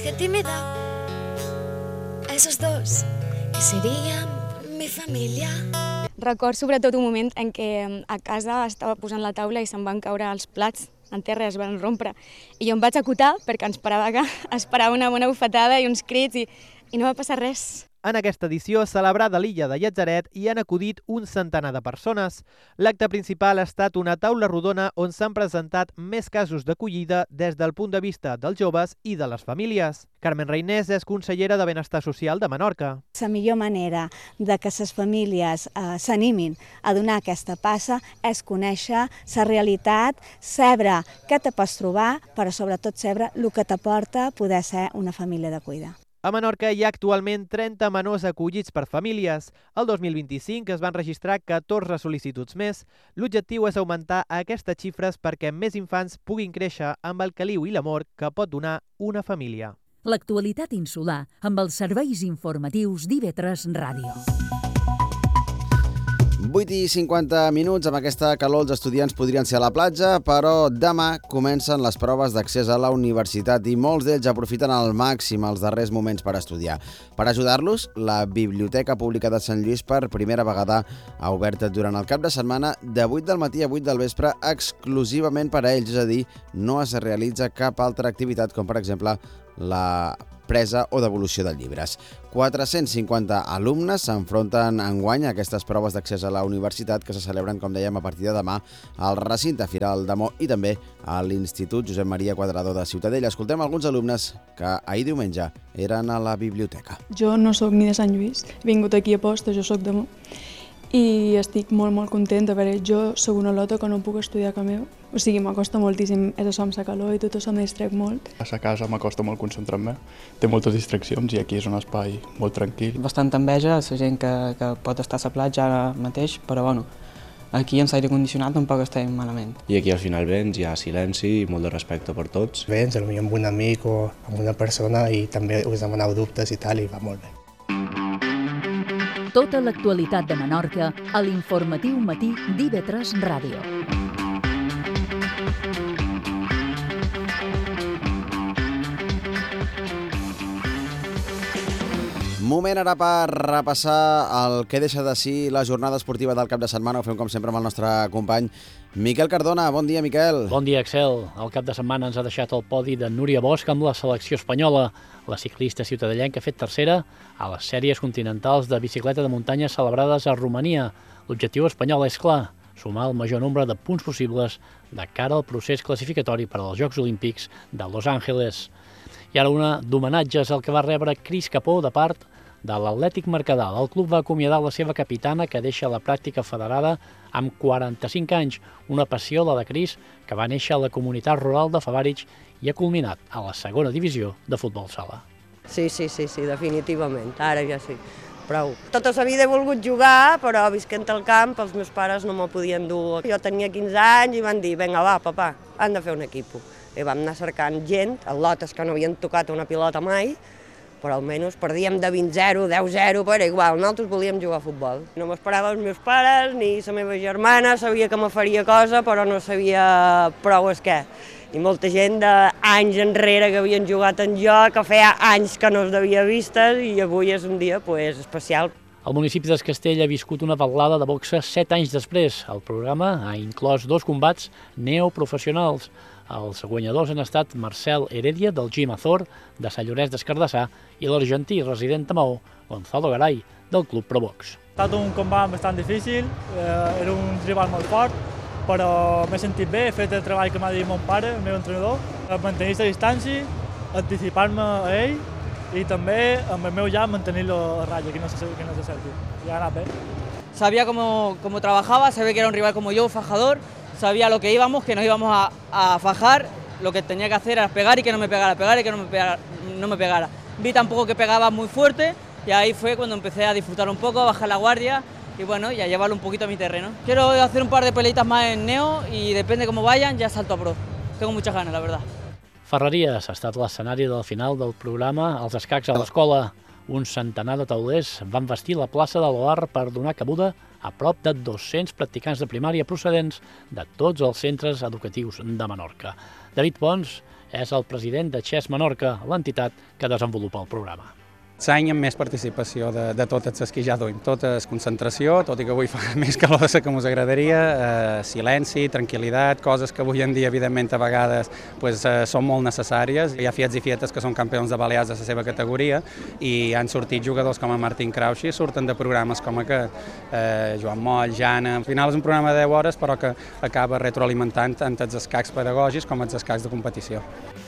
dije tímida a esos dos que serían mi familia. Record sobretot un moment en què a casa estava posant la taula i se'n van caure els plats en terra i es van rompre. I jo em vaig acotar perquè esperava una bona bufetada i uns crits i no va passar res. En aquesta edició, celebrada a l'illa de Llàtzaret, hi han acudit un centenar de persones. L'acte principal ha estat una taula rodona on s'han presentat més casos d'acollida des del punt de vista dels joves i de les famílies. Carmen Reinés és consellera de Benestar Social de Menorca. La millor manera de que les famílies s'animin a donar aquesta passa és conèixer la realitat, saber què te pots trobar, però sobretot saber el que t'aporta poder ser una família de cuidar. A Menorca hi ha actualment 30 menors acollits per famílies. El 2025 es van registrar 14 sol·licituds més. L'objectiu és augmentar aquestes xifres perquè més infants puguin créixer amb el caliu i l'amor que pot donar una família. L'actualitat insular amb els serveis informatius d'IV3 Ràdio. 8:50 amb aquesta calor els estudiants podrien ser a la platja, però demà comencen les proves d'accés a la universitat i molts d'ells aprofiten al màxim els darrers moments per estudiar. Per ajudar-los, la Biblioteca Pública de Sant Lluís per primera vegada ha obert durant el cap de setmana de 8 del matí a 8 del vespre exclusivament per a ells, és a dir, no es realitza cap altra activitat com per exemple la presa o devolució de llibres. 450 alumnes s'enfronten enguany a aquestes proves d'accés a la universitat que se celebren, com dèiem, a partir de demà al recinte Firal d'Amó i també a l'Institut Josep Maria Quadradó de Ciutadella. Escoltem alguns alumnes que ahir diumenge eren a la biblioteca. Jo no sóc ni de Sant Lluís, he vingut aquí a posta, jo sóc d'Amó i estic molt contenta perquè jo sóc una lota que no puc estudiar a casa meu. O sigui, m'acosta moltíssim, és això amb la calor i tot això me distrec molt. A la casa m'acosta molt concentrar-me, té moltes distraccions i aquí és un espai molt tranquil. Bastanta enveja a la gent que pot estar a la platja ara mateix, però bueno, aquí amb l'aire condicionat tampoc estem malament. I aquí al final vens, hi ha silenci i molt de respecte per tots. Vens, potser amb un amic o amb una persona i també us demaneu dubtes i tal, i va molt bé. Tota l'actualitat de Menorca a l'informatiu matí d'IV3 Ràdio. Moment ara per repassar el que deixa de ser la jornada esportiva del cap de setmana. Ho fem com sempre amb el nostre company Miquel Cardona. Bon dia, Miquel. Bon dia, Axel. El cap de setmana ens ha deixat el podi de Núria Bosch amb la selecció espanyola. La ciclista ciutadellenca ha fet tercera a les sèries continentals de bicicleta de muntanya celebrades a Romania. L'objectiu espanyol és clar, sumar el major nombre de punts possibles de cara al procés classificatori per als Jocs Olímpics de Los Angeles. I ara una d'homenatges al que va rebre Cris Capó de part de l'Atlètic Mercadal. El club va acomiadar la seva capitana, que deixa la pràctica federada amb 45 anys, una passió, la de Cris, que va néixer a la comunitat rural de Favarich i ha culminat a la segona divisió de futbol sala. Sí, definitivament, ara ja sí, prou. Tota la vida he volgut jugar, però visquent al camp els meus pares no m'ho podien dur. Jo tenia 15 anys i van dir, vinga va, papà, han de fer un equip. I vam anar cercant gent, atletes que no havien tocat una pilota mai, però almenys perdíem de 20-0, 10-0, però igual, nosaltres volíem jugar a futbol. No m'esperava els meus pares, ni la meva germana, sabia que me faria cosa, però no sabia prou és què. I molta gent d'anys enrere que havien jugat en jo, que feia anys que no els havia vistes, i avui és un dia especial. El municipi d'Escastell ha viscut una balada de boxa 7 anys després. El programa ha inclòs 2 combats neoprofessionals. Els guanyadors han estat Marcel Heredia, del Gym Azor, de Sant Llorenç d'Escardassà, i l'argentí resident a Maó, Gonzalo Garay, del Club Probox. Ha estat un combat bastant difícil, era un rival molt fort, però m'he sentit bé, he fet el treball que m'ha dit mon pare, el meu entrenador, mantenir la distància, anticipar-me a ell i també amb el meu llamp mantenir-lo a ratlla, que no se certi. I ha anat bé. Sabía cómo trabajaba, sabía que era un rival como yo, fajador, sabía lo que íbamos, que nos íbamos a fajar, lo que tenía que hacer era pegar y que no me pegara, pegar y que no me pegara. Vi tampoco que pegaba muy fuerte y ahí fue cuando empecé a disfrutar un poco, a bajar la guardia y bueno, y a llevarlo un poquito a mi terreno. Quiero hacer un par de peleitas más en neo y depende cómo vayan, ya salto a pro. Tengo muchas ganas, la verdad. Ferreries ha estat l'escenari del final del programa Els escacs a l'escola. Un centenar de taulers van vestir la plaça de l'Oar per donar cabuda a prop de 200 practicants de primària procedents de tots els centres educatius de Menorca. David Pons és el president de Chess Menorca, l'entitat que desenvolupa el programa. Any amb més participació de totes les que ja duim. Tot és concentració, tot i que avui fa més calor de la que ens agradaria, silenci, tranquil·litat, coses que avui en dia, evidentment, a vegades són molt necessàries. Hi ha fiets i fietes que són campions de Balears de la seva categoria i han sortit jugadors com a Martín Krausch i surten de programes com aquest, Joan Moll, Jana. Al final és un programa de 10 hores però que acaba retroalimentant tant els escacs pedagògics com els escacs de competició.